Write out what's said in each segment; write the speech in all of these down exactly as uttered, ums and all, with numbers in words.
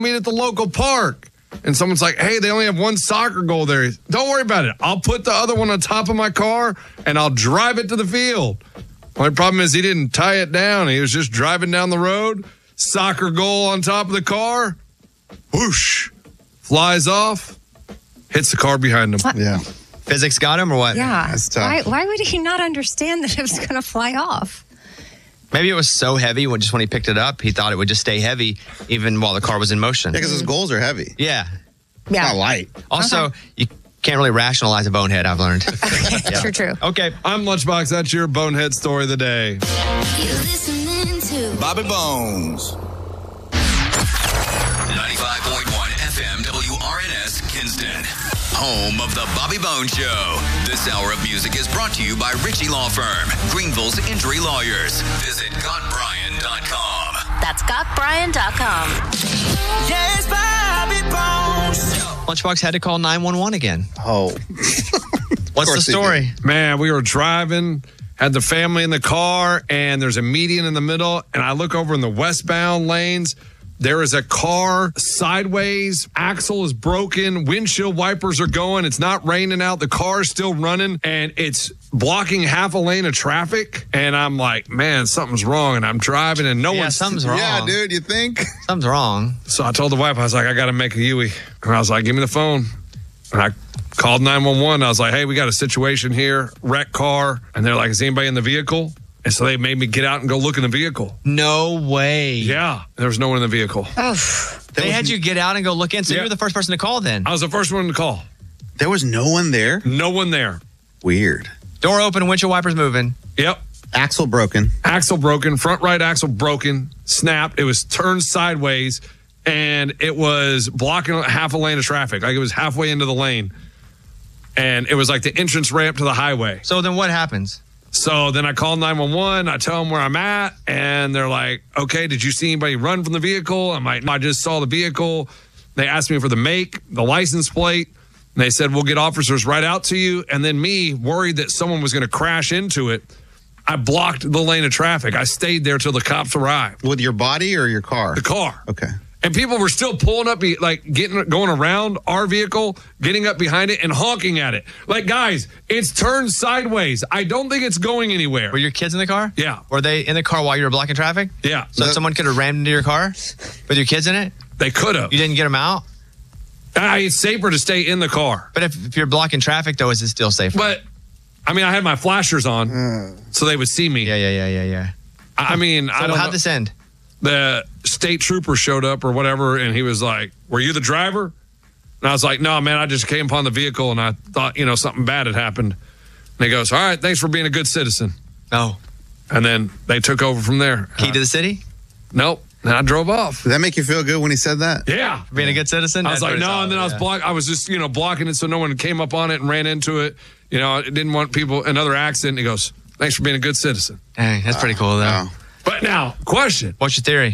meet at the local park. And someone's like, hey, they only have one soccer goal there. Don't worry about it. I'll put the other one on top of my car and I'll drive it to the field. Only problem is he didn't tie it down. He was just driving down the road. Soccer goal on top of the car. Whoosh. Flies off. Hits the car behind him. What? Yeah. Physics got him or what? Yeah. That's tough. Why, why would he not understand that it was going to fly off? Maybe it was so heavy when just when he picked it up, he thought it would just stay heavy even while the car was in motion. Yeah, because his goals are heavy. Yeah. Yeah. Not light. Also, Okay. you can't really rationalize a bonehead, I've learned. Yeah. True, true. Okay. I'm Lunchbox. That's your bonehead story of the day. You're listening to Bobby Bones. ninety-five point one F M W R N S Kinston. Home of the Bobby Bones Show. This hour of music is brought to you by Ritchie Law Firm, Greenville's injury lawyers. Visit got brian dot com. That's got brian dot com. Yes, Bobby Bones. Lunchbox had to call nine one one again. Oh. What's the course he story? Man, we were driving, had the family in the car, and there's a median in the middle, and I look over in the westbound lanes. There is a car sideways. Axle is broken. Windshield wipers are going. It's not raining out. The car is still running, and it's blocking half a lane of traffic. And I'm like, man, something's wrong. And I'm driving, and no Yeah, one's... something's wrong. Yeah, dude, you think? Something's wrong. So I told the wife, I was like, I got to make a Yui. And I was like, give me the phone. And I called nine one one. I was like, hey, we got a situation here, wrecked car. And they're like, is anybody in the vehicle? And so they made me get out and go look in the vehicle. No way. Yeah, there was no one in the vehicle. Oh, They had you get out and go look in, so Yeah. you were the first person to call then. I was the first one to call. There was no one there? No one there. Weird. Door open, windshield wipers moving. Yep. Axle broken. Axle broken, front right axle broken, snapped. It was turned sideways, and it was blocking half a lane of traffic. Like it was halfway into the lane. And it was like the entrance ramp to the highway. So then what happens? So then I call nine one one. I tell them where I'm at, and they're like, okay, did you see anybody run from the vehicle? I'm like, no, I just saw the vehicle. They asked me for the make, the license plate. And they said, we'll get officers right out to you. And then me, worried that someone was going to crash into it, I blocked the lane of traffic. I stayed there till the cops arrived. With your body or your car? The car. Okay. And people were still pulling up, be- like getting, going around our vehicle, getting up behind it and honking at it. Like, guys, it's turned sideways. I don't think it's going anywhere. Were your kids in the car? Yeah. Were they in the car while you were blocking traffic? Yeah. So No. someone could have rammed into your car with your kids in it? They could have. You didn't get them out? Ah, it's safer to stay in the car. But if, if you're blocking traffic, though, is it still safer? But, I mean, I had my flashers on so they would see me. Yeah, yeah, yeah, yeah, yeah. I I mean, So I don't how'd know. this end? The state trooper showed up or whatever, and he was like, were you the driver? And I was like, no, man, I just came upon the vehicle, and I thought, you know, something bad had happened. And he goes, all right, thanks for being a good citizen. Oh. And then they took over from there. Key to the city? Nope. And I drove off. Did that make you feel good when he said that? Yeah. Being a good citizen? I was That's like, pretty no, solid, and then I was yeah. block. I was just, you know, blocking it so no one came up on it and ran into it. You know, I didn't want people another accident. He goes, thanks for being a good citizen. Dang, that's pretty cool, though. Wow. But now, question. What's your theory?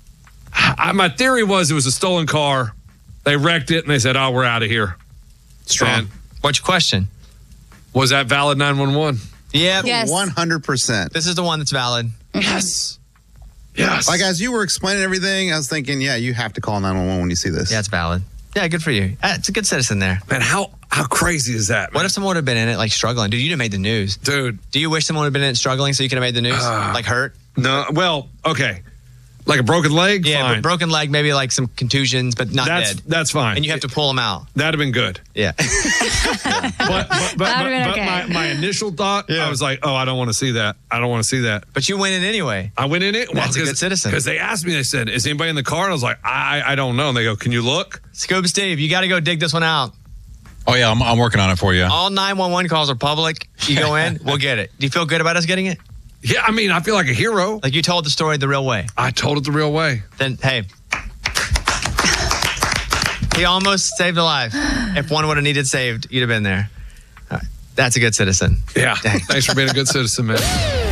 I, my theory was it was a stolen car. They wrecked it and they said, oh, we're out of here. Strong. And What's your question? was that valid nine one one? Yeah. Yes. one hundred percent. This is the one that's valid. Yes. Yes. Like, as you were explaining everything, I was thinking, yeah, you have to call nine one one when you see this. Yeah, it's valid. Yeah, good for you. Uh, It's a good citizen there. Man, how, how crazy is that, man? What if someone would have been in it, like, struggling? Dude, you'd have made the news. Dude. Do you wish someone would have been in it struggling so you could have made the news? Uh, like, hurt? No, well, okay. Like a broken leg? Yeah, Fine. but broken leg, maybe like some contusions, but not That's, dead. that's fine. And you have to pull them out. That'd have been good. Yeah. But, but, but, That'd but, have been but okay. my, my initial thought, I was like, oh, I don't want to see that. I don't want to see that. But you went in anyway. I went in it. That's a good citizen. Because they asked me, they said, is anybody in the car? And I was like, I, I don't know. And they go, can you look? Scuba Steve, you got to go dig this one out. Oh, yeah, I'm, I'm working on it for you. All nine one one calls are public. You go in, we'll get it. Do you feel good about us getting it? Yeah, I mean, I feel like a hero. Like you told the story the real way. I told it the real way. Then, hey. He almost saved a life. If one would have needed saved, you'd have been there. All right. That's a good citizen. Yeah. Dang. Thanks for being a good citizen, man.